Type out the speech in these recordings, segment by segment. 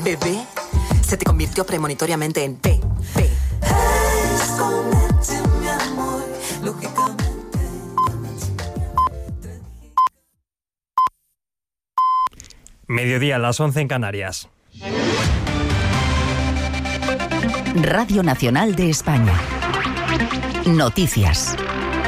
bebé se te convirtió premonitoriamente en P. Escóndete, mi amor, lógicamente. Mediodía, las 11 en Canarias. Radio Nacional de España. Noticias.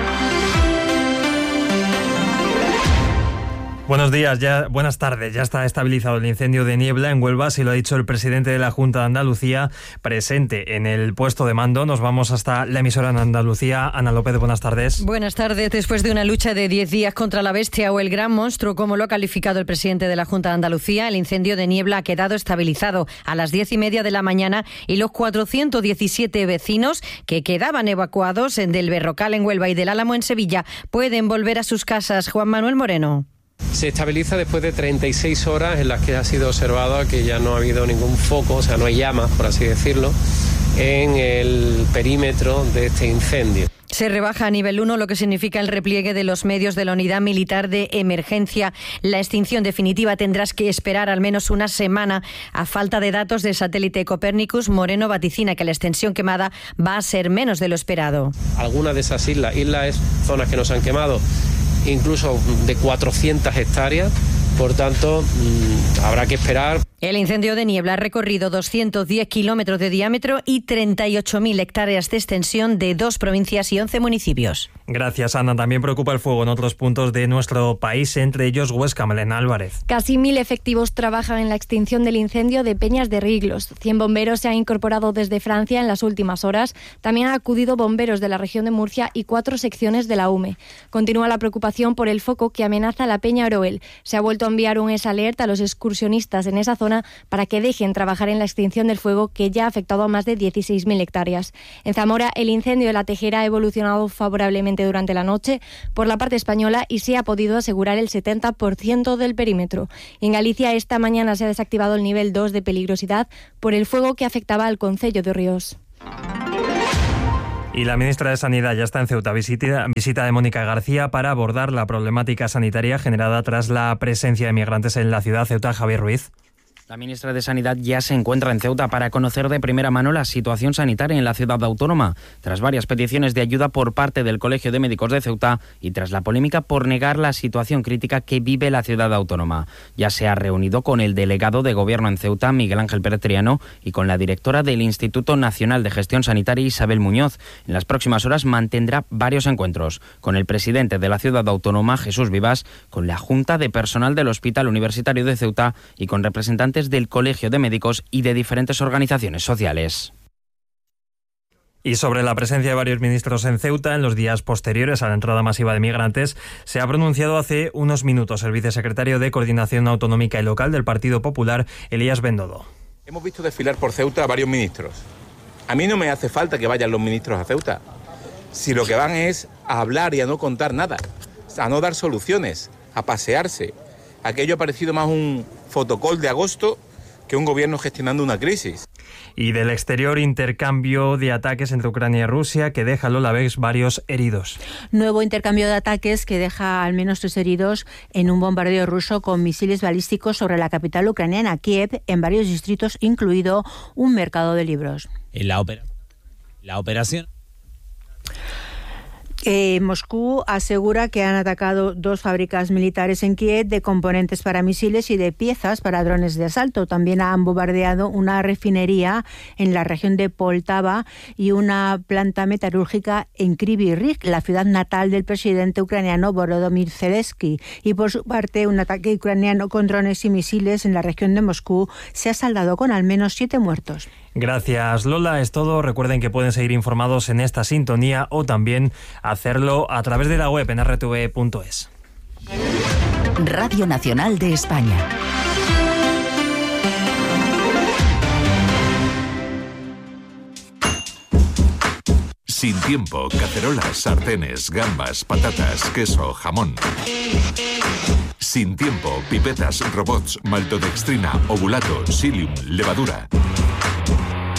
Buenas tardes. Ya está estabilizado el incendio de Niebla en Huelva, así lo ha dicho el presidente de la Junta de Andalucía, presente en el puesto de mando. Nos vamos hasta la emisora en Andalucía. Ana López, buenas tardes. Buenas tardes. Después de una lucha de 10 días contra la bestia o el gran monstruo, como lo ha calificado el presidente de la Junta de Andalucía, el incendio de Niebla ha quedado estabilizado a las 10:30 de la mañana y los 417 vecinos que quedaban evacuados del Berrocal en Huelva y del Álamo en Sevilla pueden volver a sus casas. Juan Manuel Moreno. Se estabiliza después de 36 horas en las que ha sido observado que ya no ha habido ningún foco, o sea, no hay llamas, por así decirlo, en el perímetro de este incendio. Se rebaja a nivel 1, lo que significa el repliegue de los medios de la unidad militar de emergencia. La extinción definitiva tendrás que esperar al menos una semana. A falta de datos del satélite Copernicus, Moreno vaticina que la extensión quemada va a ser menos de lo esperado. Algunas de esas islas es zonas que nos han quemado, incluso de 400 hectáreas, por tanto, habrá que esperar. El incendio de Niebla ha recorrido 210 kilómetros de diámetro y 38.000 hectáreas de extensión de 2 provincias y 11 municipios. Gracias, Ana. También preocupa el fuego en otros puntos de nuestro país, entre ellos Huesca. Malena Álvarez. Casi 1.000 efectivos trabajan en la extinción del incendio de Peñas de Riglos. 100 bomberos se han incorporado desde Francia en las últimas horas. También han acudido bomberos de la región de Murcia y 4 secciones de la UME. Continúa la preocupación por el foco que amenaza la Peña Oroel. Se ha vuelto a enviar un alerta a los excursionistas en esa zona para que dejen trabajar en la extinción del fuego, que ya ha afectado a más de 16.000 hectáreas. En Zamora, el incendio de la Tejera ha evolucionado favorablemente durante la noche por la parte española y se ha podido asegurar el 70% del perímetro. En Galicia, esta mañana se ha desactivado el nivel 2 de peligrosidad por el fuego que afectaba al concello de Ríos. Y la ministra de Sanidad ya está en Ceuta, visita de Mónica García para abordar la problemática sanitaria generada tras la presencia de migrantes en la ciudad. Ceuta, Javier Ruiz. La ministra de Sanidad ya se encuentra en Ceuta para conocer de primera mano la situación sanitaria en la ciudad autónoma, tras varias peticiones de ayuda por parte del Colegio de Médicos de Ceuta y tras la polémica por negar la situación crítica que vive la ciudad autónoma. Ya se ha reunido con el delegado de Gobierno en Ceuta, Miguel Ángel Pérez Triano, y con la directora del Instituto Nacional de Gestión Sanitaria, Isabel Muñoz. En las próximas horas mantendrá varios encuentros con el presidente de la ciudad autónoma, Jesús Vivas, con la Junta de Personal del Hospital Universitario de Ceuta y con representantes del Colegio de Médicos y de diferentes organizaciones sociales. Y sobre la presencia de varios ministros en Ceuta en los días posteriores a la entrada masiva de migrantes, se ha pronunciado hace unos minutos el vicesecretario de Coordinación Autonómica y Local del Partido Popular, Elías Bendodo. Hemos visto desfilar por Ceuta a varios ministros. A mí no me hace falta que vayan los ministros a Ceuta, si lo que van es a hablar y a no contar nada, a no dar soluciones, a pasearse. Aquello ha parecido más un fotocall de agosto que un gobierno gestionando una crisis. Y del exterior, intercambio de ataques entre Ucrania y Rusia que deja, Lola Vex, varios heridos. Nuevo intercambio de ataques que deja al menos 3 heridos en un bombardeo ruso con misiles balísticos sobre la capital ucraniana, Kiev, en varios distritos, incluido un mercado de libros. En la operación. Moscú asegura que han atacado 2 fábricas militares en Kiev de componentes para misiles y de piezas para drones de asalto. También han bombardeado una refinería en la región de Poltava y una planta metalúrgica en Kryvyi Rih, la ciudad natal del presidente ucraniano Volodymyr Zelensky. Y por su parte, un ataque ucraniano con drones y misiles en la región de Moscú se ha saldado con al menos 7 muertos. Gracias, Lola. Es todo. Recuerden que pueden seguir informados en esta sintonía o también hacerlo a través de la web en rtv.es. Radio Nacional de España. Sin tiempo, cacerolas, sartenes, gambas, patatas, queso, jamón. Sin tiempo, pipetas, robots, maltodextrina, ovulato, psyllium, levadura.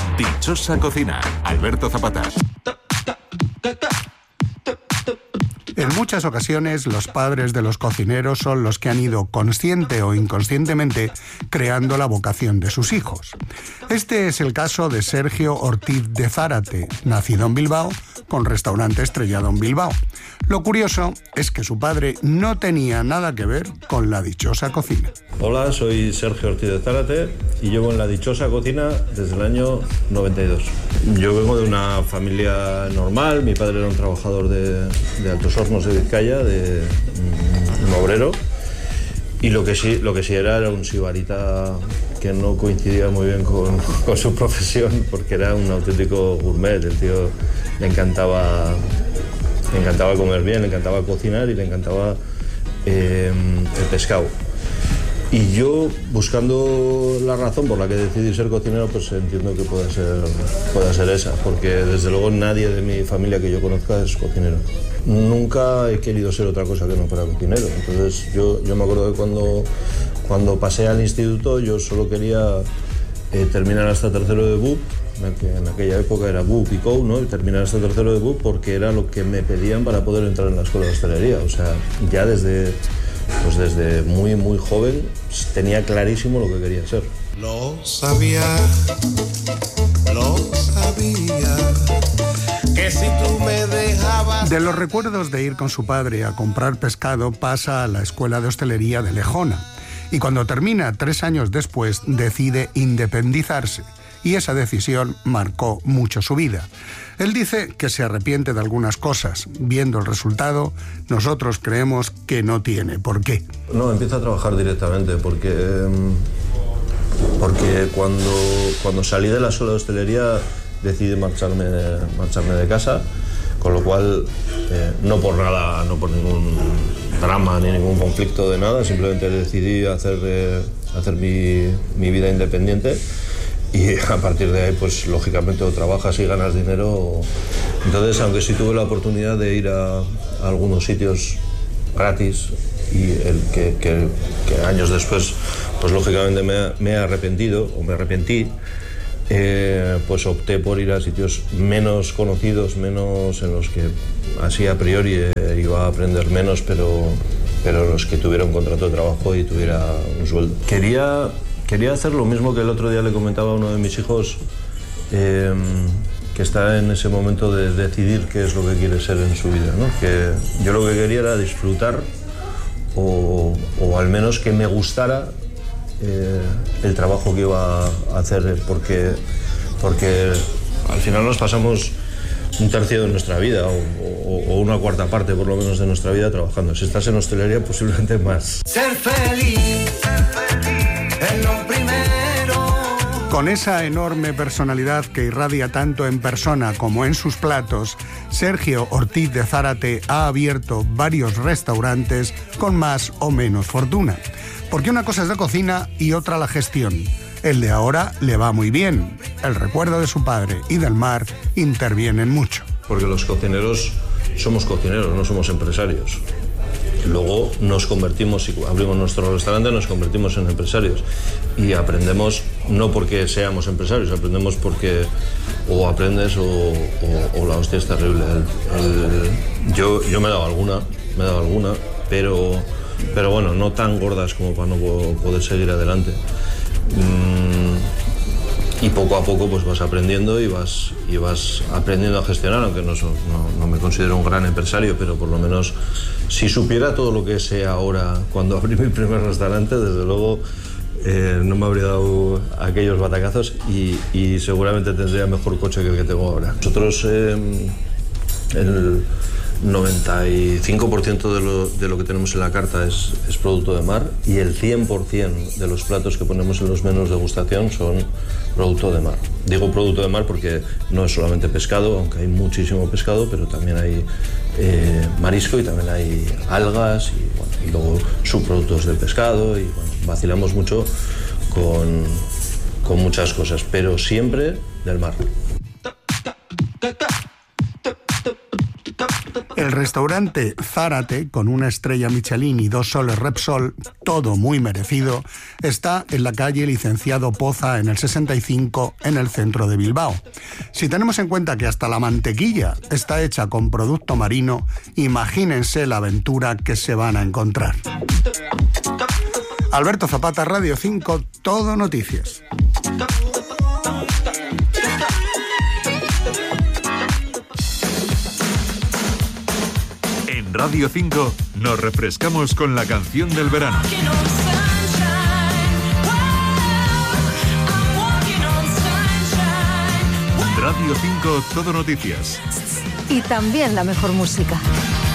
Dichosa cocina, Alberto Zapata. En muchas ocasiones, los padres de los cocineros son los que han ido consciente o inconscientemente creando la vocación de sus hijos. Este es el caso de Sergio Ortiz de Zárate, nacido en Bilbao, con restaurante estrellado en Bilbao. Lo curioso es que su padre no tenía nada que ver con la dichosa cocina. Hola, soy Sergio Ortiz de Zárate y llevo en la dichosa cocina desde el año 92. Yo vengo de una familia normal, mi padre era un trabajador de Altos Hornos de Vizcaya, de un obrero, y lo que sí era un sibarita que no coincidía muy bien con su profesión, porque era un auténtico gourmet. El tío le encantaba comer bien, le encantaba cocinar y le encantaba el pescado. Y yo, buscando la razón por la que decidí ser cocinero, pues entiendo que pueda ser esa, porque desde luego nadie de mi familia que yo conozca es cocinero. Nunca he querido ser otra cosa que no fuera cocinero. Entonces yo me acuerdo que cuando pasé al instituto yo solo quería terminar hasta tercero de BUP, que en aquella época era BUP y COU, ¿no? Y terminar hasta tercero de BUP porque era lo que me pedían para poder entrar en la escuela de hostelería. O sea, ya desde muy, muy joven tenía clarísimo lo que quería ser. Lo sabía, que si tú me dejabas... De los recuerdos de ir con su padre a comprar pescado pasa a la escuela de hostelería de Lejona. Y cuando termina, 3 años después, decide independizarse. Y esa decisión marcó mucho su vida. Él dice que se arrepiente de algunas cosas. Viendo el resultado, nosotros creemos que no tiene por qué. No, empiezo a trabajar directamente porque cuando salí de la escuela de hostelería decidí marcharme de casa, con lo cual no por nada, no por ningún drama ni ningún conflicto de nada, simplemente decidí hacer mi vida independiente. Y a partir de ahí, pues lógicamente o trabajas y ganas dinero. Entonces, aunque sí tuve la oportunidad de ir a algunos sitios gratis y que años después, pues lógicamente me arrepentí, pues opté por ir a sitios menos conocidos, menos en los que así a priori iba a aprender menos, pero los que tuviera un contrato de trabajo y tuviera un sueldo. Quería hacer lo mismo que el otro día le comentaba a uno de mis hijos, que está en ese momento de decidir qué es lo que quiere ser en su vida, ¿no? Que yo lo que quería era disfrutar o al menos que me gustara el trabajo que iba a hacer, porque al final nos pasamos un tercio de nuestra vida o una cuarta parte por lo menos de nuestra vida trabajando. Si estás en hostelería, posiblemente más. Ser feliz es lo primero. Con esa enorme personalidad que irradia tanto en persona como en sus platos, Sergio Ortiz de Zárate ha abierto varios restaurantes con más o menos fortuna. Porque una cosa es la cocina y otra la gestión. El de ahora le va muy bien. El recuerdo de su padre y del mar intervienen mucho. Porque los cocineros somos cocineros, no somos empresarios. Luego nos convertimos, si abrimos nuestro restaurante, nos convertimos en empresarios. Y aprendemos no porque seamos empresarios, aprendemos porque o aprendes o la hostia es terrible. Yo me he dado alguna, pero bueno, no tan gordas como para no poder seguir adelante. Y poco a poco pues vas aprendiendo y vas aprendiendo a gestionar, aunque no me considero un gran empresario, pero por lo menos si supiera todo lo que sé ahora cuando abrí mi primer restaurante, desde luego no me habría dado aquellos batacazos y seguramente tendría mejor coche que el que tengo ahora. Nosotros el 95% de lo que tenemos en la carta es producto de mar y el 100% de los platos que ponemos en los menús de degustación son producto de mar. Digo producto de mar porque no es solamente pescado, aunque hay muchísimo pescado, pero también hay marisco y también hay algas y luego subproductos del pescado y vacilamos mucho con muchas cosas, pero siempre del mar. El restaurante Zárate, con una estrella Michelin y 2 soles Repsol, todo muy merecido, está en la calle Licenciado Poza, en el 65, en el centro de Bilbao. Si tenemos en cuenta que hasta la mantequilla está hecha con producto marino, imagínense la aventura que se van a encontrar. Alberto Zapata, Radio 5, Todo Noticias. En Radio 5 nos refrescamos con la canción del verano. Radio 5, Todo Noticias. Y también la mejor música.